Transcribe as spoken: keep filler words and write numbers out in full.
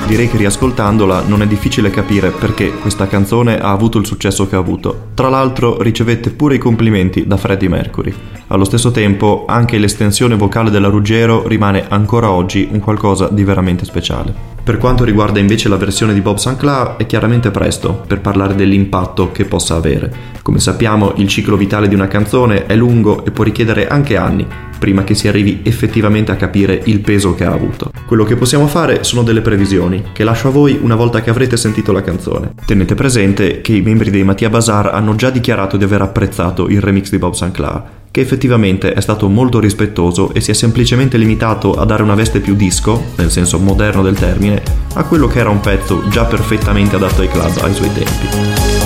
Direi che riascoltandola non è difficile capire perché questa canzone ha avuto il successo che ha avuto. Tra l'altro ricevette pure i complimenti da Freddie Mercury. Allo stesso tempo anche l'estensione vocale della Ruggiero rimane ancora oggi un qualcosa di veramente speciale. Per quanto riguarda invece la versione di Bob Sinclair è chiaramente presto per parlare dell'impatto che possa avere. Come sappiamo il ciclo vitale di una canzone è lungo e può richiedere anche anni prima che si arrivi effettivamente a capire il peso che ha avuto. Quello che possiamo fare sono delle previsioni, che lascio a voi una volta che avrete sentito la canzone. Tenete presente che i membri dei Matia Bazar hanno già dichiarato di aver apprezzato il remix di Bob Sinclair, che effettivamente è stato molto rispettoso e si è semplicemente limitato a dare una veste più disco, nel senso moderno del termine, a quello che era un pezzo già perfettamente adatto ai club ai suoi tempi.